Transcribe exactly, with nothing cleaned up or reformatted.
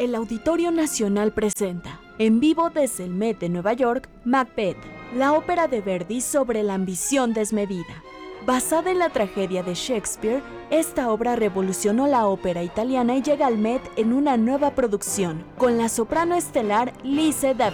El Auditorio Nacional presenta, en vivo desde el Met de Nueva York, Macbeth, la ópera de Verdi sobre la ambición desmedida. Basada en la tragedia de Shakespeare, esta obra revolucionó la ópera italiana y llega al Met en una nueva producción, con la soprano estelar Lise Davidson.